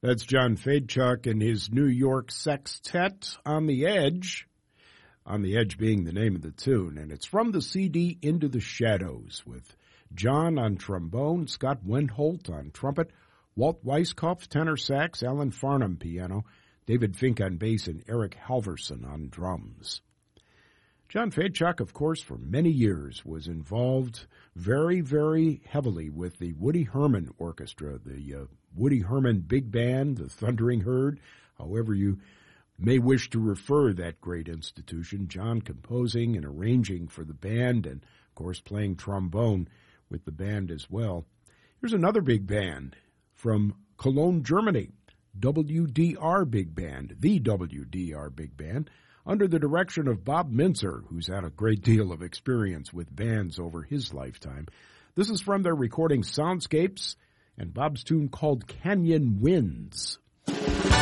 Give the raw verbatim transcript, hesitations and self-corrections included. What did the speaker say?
That's John Fedchuk and his New York Sextet, On the Edge. On the Edge being the name of the tune. And it's from the C D Into the Shadows with John on trombone, Scott Wendholt on trumpet, Walt Weiskopf tenor sax, Alan Farnham piano, David Fink on bass, and Eric Halverson on drums. John Fedchuk, of course, for many years was involved very, very heavily with the Woody Herman Orchestra, the uh, Woody Herman Big Band, the Thundering Herd, however you may wish to refer that great institution. John composing and arranging for the band and, of course, playing trombone with the band as well. Here's another big band from Cologne, Germany, W D R Big Band, the W D R Big Band, under the direction of Bob Mintzer, who's had a great deal of experience with bands over his lifetime. This is from their recording Soundscapes and Bob's tune called Canyon Winds.